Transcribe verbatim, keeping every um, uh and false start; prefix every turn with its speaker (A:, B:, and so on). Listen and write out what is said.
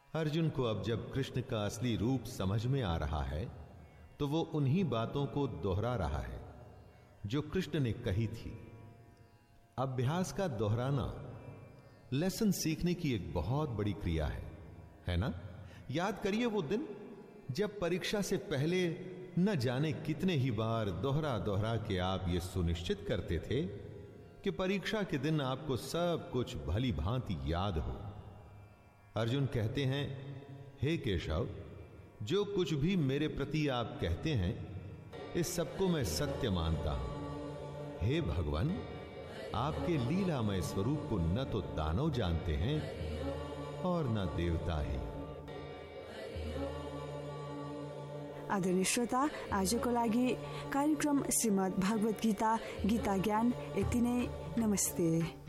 A: अर्जुन को अब जब कृष्ण का असली रूप समझ में आ रहा है तो वो उन्हीं बातों को दोहरा रहा है जो कृष्ण ने कही थी। अभ्यास का दोहराना लेसन सीखने की एक बहुत बड़ी क्रिया है, है ना? याद करिए वो दिन जब परीक्षा से पहले न जाने कितने ही बार दोहरा दोहरा के आप ये सुनिश्चित करते थे कि परीक्षा के दिन आपको सब कुछ भली भांति याद हो। अर्जुन कहते हैं, हे केशव, जो कुछ भी मेरे प्रति आप कहते हैं इस सबको मैं सत्य मानता हूं। हे भगवान, आपके लीलामय स्वरूप को न तो दानव जानते हैं और न देवता ही।
B: आदरणीय श्रोता, आजको लागि कार्यक्रम श्रीमद् भागवत गीता गीता ज्ञान यति नै। नमस्ते।